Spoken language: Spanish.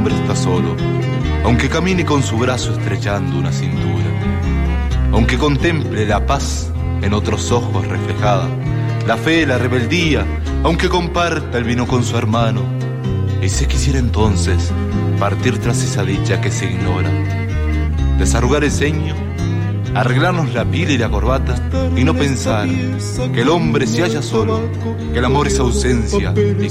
hombre está solo, aunque camine con su brazo estrechando una cintura, aunque contemple la paz en otros ojos reflejada, la fe, la rebeldía, aunque comparta el vino con su hermano, y se quisiera entonces partir tras esa dicha que se ignora, desarrugar el ceño, arreglarnos la pila y la corbata y no pensar que el hombre se halla solo, que el amor es ausencia y